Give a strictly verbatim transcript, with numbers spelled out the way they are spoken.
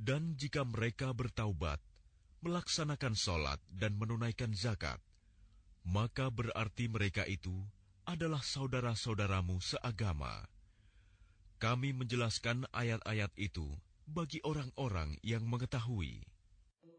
Dan jika mereka bertaubat, melaksanakan sholat dan menunaikan zakat, maka berarti mereka itu adalah saudara-saudaramu seagama. Kami menjelaskan ayat-ayat itu bagi orang-orang yang mengetahui.